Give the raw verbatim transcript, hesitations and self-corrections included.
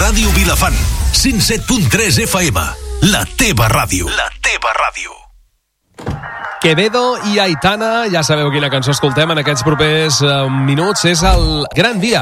Ràdio Vilafant, cent set punt tres F M. La teva ràdio. La teva ràdio. Quevedo i Aitana, ja sabeu quina cançó escoltem en aquests propers uh, minuts, és el Gran Dia.